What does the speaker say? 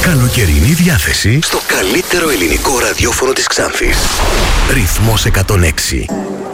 Καλοκαιρινή διάθεση στο καλύτερο ελληνικό ραδιόφωνο της Ξάνθης. Ρυθμός 106.